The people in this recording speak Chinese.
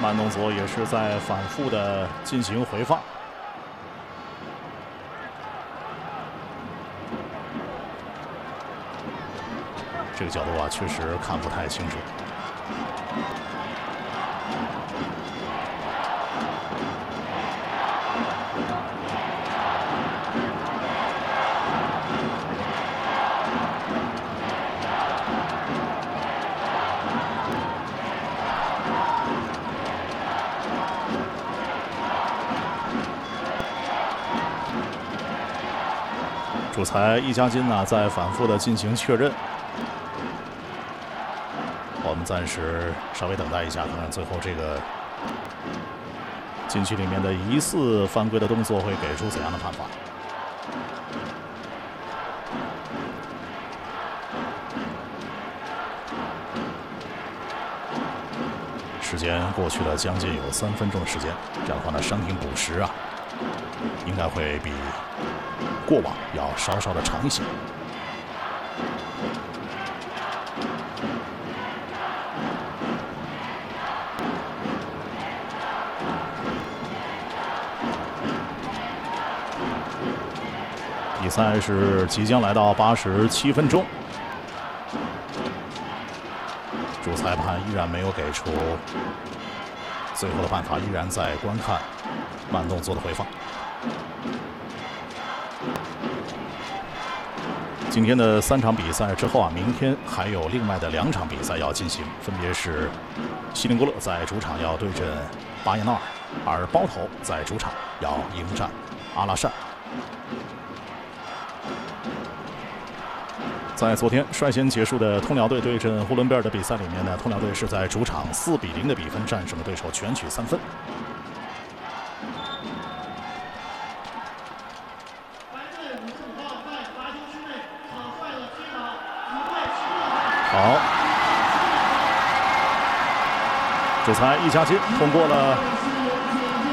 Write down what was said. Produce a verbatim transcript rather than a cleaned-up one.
慢动作也是在反复的进行回放。这个角度啊，确实看不太清楚。主裁易家金呢，在反复的进行确认。我们暂时稍微等待一下，看看最后这个禁区里面的疑似犯规的动作会给出怎样的判罚。时间过去了将近有三分钟的时间，这样的话呢，伤停补时啊，应该会比过往要稍稍的长一些。比赛是即将来到八十七分钟，主裁判依然没有给出最后的判罚，依然在观看慢动作的回放。今天的三场比赛之后啊，明天还有另外的两场比赛要进行，分别是锡林郭勒在主场要对阵巴彦淖尔，而包头在主场要迎战阿拉善。在昨天率先结束的通辽队对阵呼伦贝尔的比赛里面呢，通辽队是在主场四比零的比分战胜了对手，全取三分。好，主裁易家金通过了